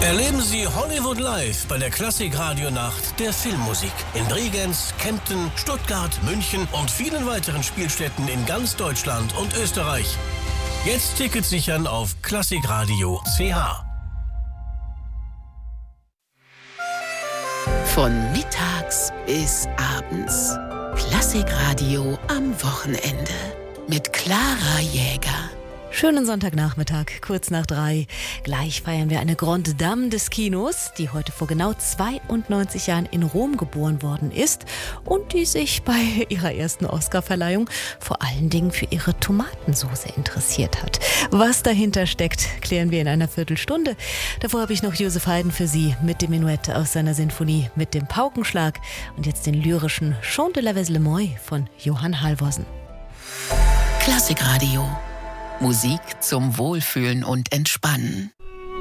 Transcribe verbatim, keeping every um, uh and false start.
Erleben Sie Hollywood Live bei der Klassik-Radio-Nacht der Filmmusik in Bregenz, Kempten, Stuttgart, München und vielen weiteren Spielstätten in ganz Deutschland und Österreich. Jetzt Tickets sichern auf klassikradio punkt c h. Von mittags bis abends. Klassikradio am Wochenende mit Clara Jäger. Schönen Sonntagnachmittag, kurz nach drei. Gleich feiern wir eine Grande Dame des Kinos, die heute vor genau zweiundneunzig Jahren in Rom geboren worden ist und die sich bei ihrer ersten Oscarverleihung vor allen Dingen für ihre Tomatensauce interessiert hat. Was dahinter steckt, klären wir in einer Viertelstunde. Davor habe ich noch Josef Haydn für Sie mit dem Menuett aus seiner Sinfonie mit dem Paukenschlag und jetzt den lyrischen Chant de la Veslemoy von Johann Halvorsen. Klassikradio. Musik zum Wohlfühlen und Entspannen.